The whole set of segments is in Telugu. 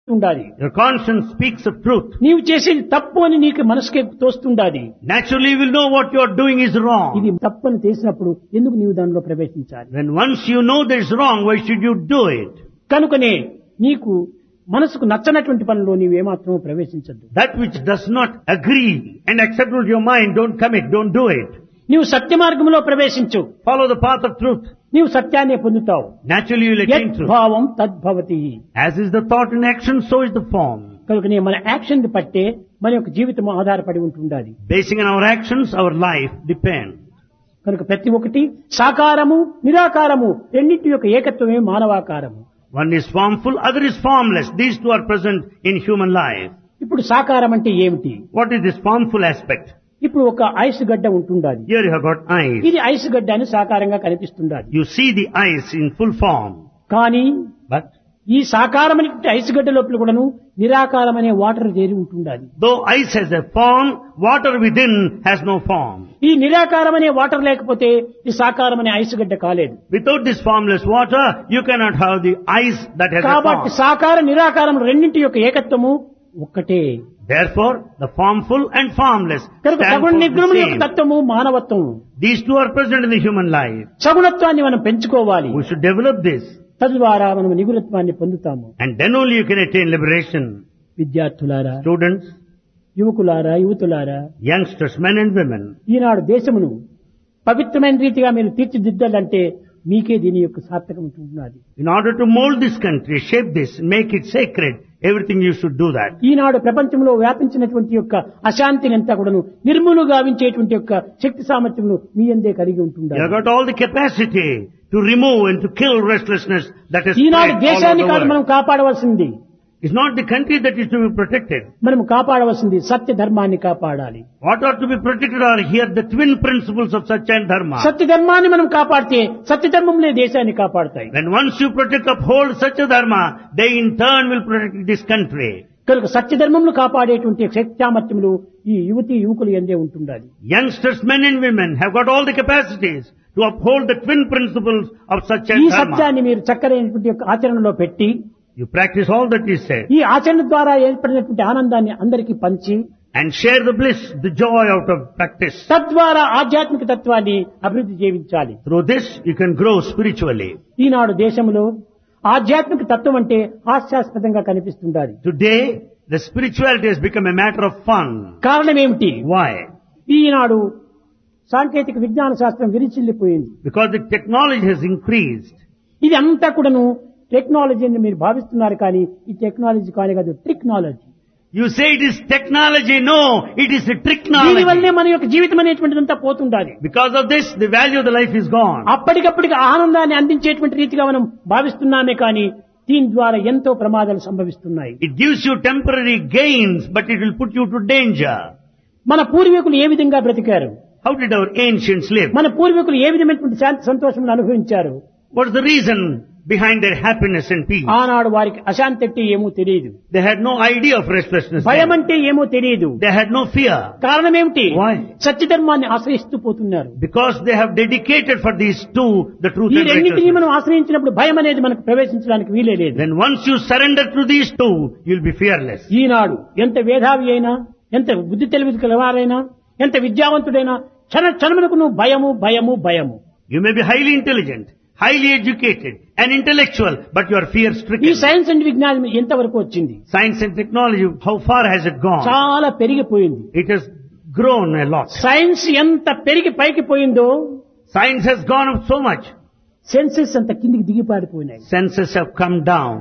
ఉండాలి. Your conscience speaks of truth. నీవు చేసేది తప్పు అని నీకు మనసుకే తోస్తుండాలి. Naturally you will know what you are doing is wrong. ఇది తప్పు అని తెలిసినప్పుడు ఎందుకు నీవు దానిలో ప్రవేశించాలి? When once you know that is wrong, why should you do it? కనుకనే నీకు మనసుకు నచ్చనటువంటి పనిలో నీవు ఏమాత్రం ప్రవేశించద్దు. That which does not agree and accept with your mind, don't commit, don't do it. నీవు సత్య మార్గంలో ప్రవేశించు. Follow the path of truth. నీవు సత్యాన్ని పొందుతావు. Naturally you will attain truth. యద్భావం తద్భవతి. As is the thought in action, so is the form. కనుకనే మన యాక్షన్ పట్టే మన యొక్క జీవితం ఆధారపడి ఉంటుండాలి. Basing on our actions, our life depends. కనుక ప్రతి ఒక్కటి సాకారము నిరాకారము రెండింటి యొక్క ఏకత్వమే మానవాకారము. One is formful, other is formless. These two are present in human life. ఇప్పుడు సాకారం అంటే ఏమిటి? What is this formful aspect? ఇప్పుడు ఒక ఐస్ గడ్డ ఉంటుండాలి. Here you have got eyes. ఇది ఐస్ గడ్డ అని సాకారంగా కనిపిస్తుండాలి. You see the eyes in full form. కానీ But ఈ సాకారమైన ఐస్ గడ్డ లోపల కూడాను నిరాకారమనే వాటర్ చేరి ఉంటుండాలి. though ice has a form, water within has no form. ఈ నిరాకారమనే వాటర్ లేకపోతే ఈ సాకారమనే ఐస్ గడ్డ కాలేదు. Without this formless water, you cannot have the ice that has a కాబట్టి form. సాకార నిరాకారం రెండింటి యొక్క ఏకత్వము ఒక్కటే. Therefore, the formful and formless కనుక stand సగుణ for the నిర్గుణముల యొక్క same. తత్వము మానవత్వము. These two are present in the human life. సగుణత్వాన్ని మనం పెంచుకోవాలి. We should develop this, తద్వారా మనం నిగుణత్వాన్ని పొందుతాము. and then only you can attain liberation. విద్యార్థులారా, Students, యువకులారా, యువతులారా, youngsters, men and women, ఈనాడు దేశమును పవిత్రమైన రీతిగా మీరు తీర్చిదిద్దాలంటే మీకే దీని యొక్క సార్థకం ఉంటున్నది. in order to mold this country, shape this, make it sacred, everything you should do that. ఈనాడు ప్రపంచంలో వ్యాపించినటువంటి యొక్క అశాంతిని అంతా కూడాను నిర్మూలు గావించేటువంటి యొక్క శక్తి సామర్థ్యమును మీ అందే కలిగి You ఉంటుండాలి. have got all the capacity to remove and to kill restlessness that has Eenadu spread all over దేశాన్ని the కాదు world. మనం కాపాడవలసింది. It's not the country that is to be protected. మనం కాపాడవలసింది సత్య ధర్మాన్ని కాపాడాలి. What are to be protected are here the twin principles of Satya and Dharma. సత్య ధర్మాన్ని మనం కాపాడితే సత్య ధర్మంలే దేశాన్ని కాపాడుతాయి. When once you protect, uphold Satya Dharma, they in turn will protect this country. కనుక సత్య ధర్మమును కాపాడేటువంటి శక్తి సామర్థ్యములు ఈ యువతి యువకులు ఎందే ఉంటుండాలి. Youngsters, men and women have got all the capacities to uphold the twin principles of Satya ఈ and Dharma. సత్యాన్ని మీరు చక్కరైనటువంటి యొక్క ఆచరణలో పెట్టి You practice all that is said ఈ ఆచరణ ద్వారా ఏర్పడినటువంటి ఆనందాన్ని అందరికీ పంచి and share the bliss, the joy out of practice. తద్వారా ఆధ్యాత్మిక తత్వాన్ని అభివృద్ధి చేయించాలి. Through this you can grow spiritually. ఈనాడు దేశంలో ఆధ్యాత్మిక తత్వం అంటే హాస్యాస్పదంగా కనిపిస్తుండాలి. Today the spirituality has become a matter of fun. కారణం ఏమిటి? Why? ఈనాడు సాంకేతిక విజ్ఞాన శాస్త్రం విరిచిల్లిపోయింది. Because the technology has increased. ఇది అంతా కూడాను టెక్నాలజీ అని మీరు భావిస్తున్నారు, కానీ ఈ టెక్నాలజీ కానే కాదు, technology. You say it is technology. No, it is a దీని tricknology. వల్లే మన యొక్క జీవితం అనేటువంటిదంతా పోతుండాలి. Because of this, the value of the life is gone. అప్పటికప్పటికి ఆనందాన్ని అందించేటువంటి రీతిగా మనం భావిస్తున్నామే కానీ దీని ద్వారా ఎంతో ప్రమాదాలు సంభవిస్తున్నాయి. It gives you temporary gains, but it will put you to danger. మన పూర్వీకులు ఏ విధంగా బ్రతికారు? How did our ancients live? మన పూర్వీకులు ఏ విధమైనటువంటి శాంతి సంతోషములను అనుభవించారు? What is the reason behind their happiness and peace? ఆనాడు వారికి అశాంతి అంటే ఏమో తెలియదు, They had no idea of restlessness. భయం then. అంటే ఏమో తెలియదు. They had no fear. కారణం ఏమిటి? Why? సత్యధర్మాన్ని ఆశ్రయిస్తూ పోతున్నారు. Because they have dedicated for these two the truth ఈ and రెండింటినీ righteousness. మనం ఆశ్రయించినప్పుడు భయం అనేది మనకు ప్రవేశించడానికి వీలే లేదు. Then once you surrender to these two, you'll be fearless. ఈనాడు ఎంత వేధావి అయినా, ఎంత బుద్ధి తెలివి కలవారైనా, ఎంత విద్యావంతుడైనా క్షణములకు నువ్వు భయము భయము భయము. You may be highly intelligent, highly educated and intellectual, but you are ఈ fear-stricken. సైన్స్ అండ్ విజ్ఞానం ఎంతవరకు వచ్చింది? Science and technology, how far has it gone? చాలా పెరిగిపోయింది. It has grown a lot. Science ఎంత పెరిగి పైకి పోయిందో Science has gone up so much. Senses అంత కిందికి దిగిపారిపోయినాయి. Senses have come down.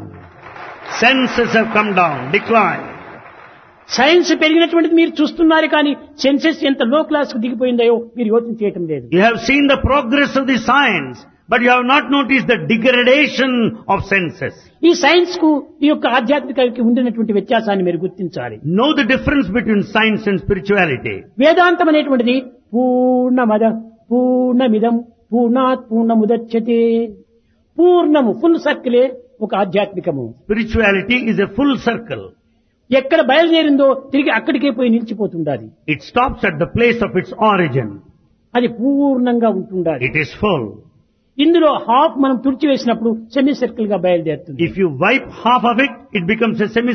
Senses have come down, declined. Science పెరిగినటువంటిది మీరు చూస్తున్నారు, కానీ సెన్సెస్ ఎంత లో క్లాస్ కు దిగిపోయిందో మీరు యోచన చేయటం లేదు. You have seen the progress of the science, but you have not noticed the degradation of senses. ఈ సైన్స్ కు ఈ యొక్క ఆధ్యాత్మికకి ఉండినటువంటి వ్యత్యాసాన్ని మీరు గుర్తించాలి. Know the difference between science and spirituality. వేదాంతం అనేటువంటిది పూర్ణమద పూర్ణమిదం పూర్ణాత్ పూర్ణముదచ్యతే. పూర్ణము ఫుల్ సర్కిలే ఒక ఆధ్యాత్మికము. Spirituality is a full circle. ఎక్కడ బయలుదేరిందో తిరిగి అక్కడికే పోయి నిలిచిపోతుండాలి. It stops at the place of its origin. అది పూర్ణంగా ఉంటుండాలి. It is full. ఇందులో హాఫ్ మనం తుడిచివేసినప్పుడు సెమీ సర్కిల్ గా బయలుదేరుతుంది. If you wipe half of it, it becomes a